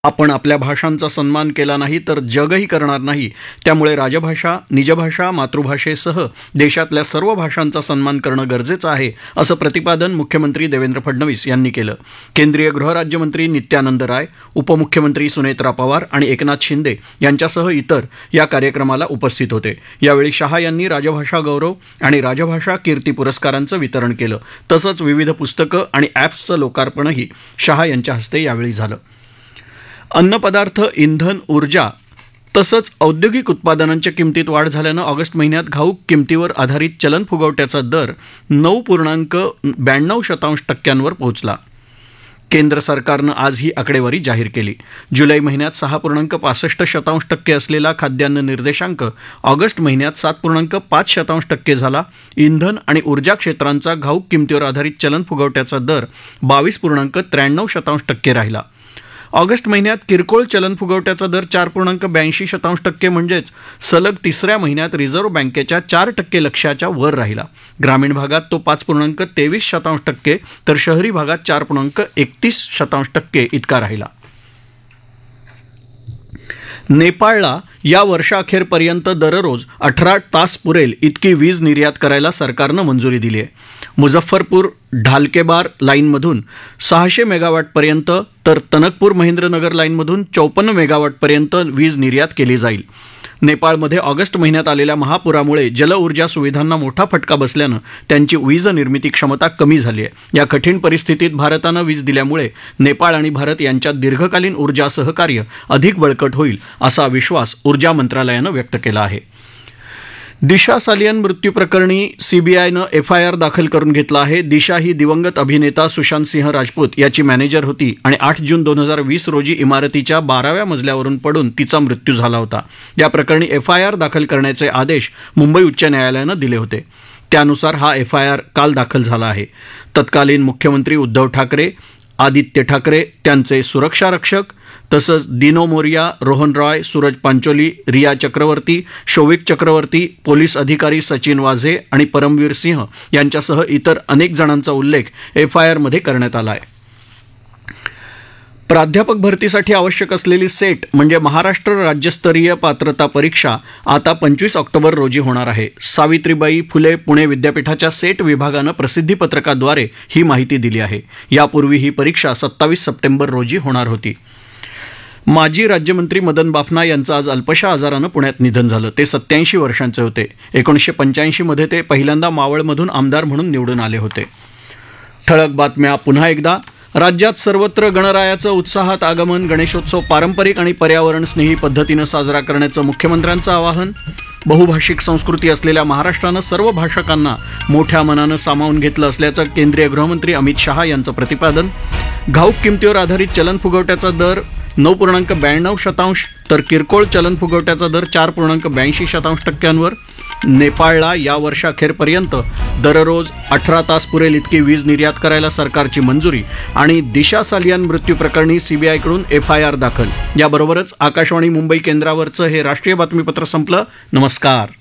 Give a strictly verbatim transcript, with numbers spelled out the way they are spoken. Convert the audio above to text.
आपण आपल्या भाषांचा सन्मान केला नाही तर जगही करणार नाही. त्यामुळे राजभाषा, निजभाषा, मातृभाषेसह देशातल्या सर्व भाषांचा सन्मान करणं गरजेचं आहे, असं प्रतिपादन मुख्यमंत्री देवेंद्र फडणवीस यांनी केलं. केंद्रीय गृहराज्यमंत्री नित्यानंद राय, उपमुख्यमंत्री सुनेत्रा पवार आणि एकनाथ शिंदे यांच्यासह इतर या कार्यक्रमाला उपस्थित होते. यावेळी शहा यांनी राजभाषा गौरव आणि राजभाषा कीर्ती पुरस्कारांचं वितरण केलं. तसंच विविध पुस्तकं आणि ॲप्सचं लोकार्पणही शहा यांच्या हस्ते यावेळी झालं. अन्नपदार्थ, इंधन, ऊर्जा तसंच औद्योगिक उत्पादनांच्या किमतीत वाढ झाल्यानं ऑगस्ट महिन्यात घाऊक किमतीवर आधारित चलन फुगवट्याचा दर नऊ पूर्णांक ब्याण्णव शतांश टक्क्यांवर पोहोचला. केंद्र सरकारनं आज ही आकडेवारी जाहीर केली. जुलै महिन्यात सहा पूर्णांक पासष्ट शतांश टक्के असलेला खाद्यान्न निर्देशांक ऑगस्ट महिन्यात सात पूर्णांक पाच शतांश टक्के झाला. इंधन आणि ऊर्जा क्षेत्रांचा घाऊक किमतीवर आधारित चलन फुगवट्याचा दर बावीस पूर्णांक त्र्याण्णव शतांश टक्के राहिला. ऑगस्ट महिन्यात किरकोळ चलन फुगवट्याचा दर चार पूर्णांक ब्याऐंशी शतांश टक्के म्हणजेच सलग तिसऱ्या महिन्यात रिझर्व्ह बँकेच्या चार टक्के लक्ष्याच्या वर राहिला. ग्रामीण भागात तो पाच पूर्णांक तेवीस शतांश टक्के तर शहरी भागात चार पूर्णांक एकतीस शतांश टक्के इतका राहिला. नेपाळला या वर्षाअखेरपर्यंत दररोज अठरा तास पुरेल इतकी वीज निर्यात करायला सरकारनं मंजुरी दिली आहे. मुझफ्फरपूर ढालकेबार लाईनमधून सहाशे मेगावॅटपर्यंत तर तनकपूर महेंद्रनगर लाईनमधून चौपन्न मेगावॅटपर्यंत वीज निर्यात केली जाईल. नेपाळमध्ये ऑगस्ट महिन्यात आलेल्या महापुरामुळे जलऊर्जा सुविधांना मोठा फटका बसल्यानं त्यांची वीज निर्मिती क्षमता कमी झाली आहे. या कठीण परिस्थितीत भारतानं वीज दिल्यामुळे नेपाळ आणि भारत यांच्यात दीर्घकालीन ऊर्जा सहकार्य अधिक बळकट होईल असा विश्वास ऊर्जा मंत्रालयानं व्यक्त केला आहे. दिशा सालियन मृत्यू प्रकरणी सीबीआयनं एफ आय आर दाखल करून घेतला आहे. दिशा ही दिवंगत अभिनेता सुशांत सिंह राजपूत याची मॅनेजर होती आणि आठ जून दोन हजार वीस रोजी इमारतीच्या बाराव्या मजल्यावरून पडून तिचा मृत्यू झाला होता. या प्रकरणी एफ आय आर दाखल करण्याचे आदेश मुंबई उच्च न्यायालयानं दिले होते. त्यानुसार हा एफ आय आर काल दाखल झाला आहे. तत्कालीन मुख्यमंत्री उद्धव ठाकरे, आदित्य ठाकरे, त्यांचे सुरक्षा रक्षक तसंच दिनो मोरिया, रोहन रॉय, सूरज पांचोली, रिया चक्रवर्ती, शौविक चक्रवर्ती, पोलीस अधिकारी सचिन वाझे आणि परमवीर सिंह यांच्यासह इतर अनेक जणांचा उल्लेख एफ आय आरमध्ये करण्यात आला आहे. प्राध्यापक भरतीसाठी आवश्यक असलेली सेट म्हणजे महाराष्ट्र राज्यस्तरीय पात्रता परीक्षा आता पंचवीस ऑक्टोबर रोजी होणार आहे. सावित्रीबाई फुले पुणे विद्यापीठाच्या सेट विभागानं प्रसिद्धीपत्रकाद्वारे ही माहिती दिली आहे. यापूर्वी ही परीक्षा सत्तावीस सप्टेंबर रोजी होणार होती. माजी राज्यमंत्री मदन बाफना यांचं आज अल्पशा आजारानं पुण्यात निधन झालं. ते सत्याऐंशी वर्षांचे होते. एकोणीसशे पंच्याऐंशीमध्ये ते पहिल्यांदा मावळमधून आमदार म्हणून निवडून आले होते. ठळक बातम्या पुन्हा एकदा. राज्यात सर्वत्र गणरायाचं उत्साहात आगमन. गणेशोत्सव पारंपरिक आणि पर्यावरणस्नेही पद्धतीनं साजरा करण्याचं मुख्यमंत्र्यांचं आवाहन. बहुभाषिक संस्कृती असलेल्या महाराष्ट्रानं सर्व भाषकांना मोठ्या मनानं सामावून घेतलं असल्याचं केंद्रीय गृहमंत्री अमित शहा यांचं प्रतिपादन. घाऊक किमतीवर आधारित चलन फुगवट्याचा दर नऊ पूर्णांक ब्याण्णव शतांश तर किरकोळ चलन फुगवट्याचा दर चार पूर्णांक ब्याऐंशी शतांश टक्क्यांवर. नेपाळला या वर्षाअखेरपर्यंत दररोज अठरा तास पुरेल इतकी वीज निर्यात करायला सरकारची मंजुरी. आणि दिशा सालियन मृत्यू प्रकरणी सीबीआयकडून एफ आय आर दाखल. याबरोबरच आकाशवाणी मुंबई केंद्रावरचं हे राष्ट्रीय बातमीपत्र संपलं. नमस्कार.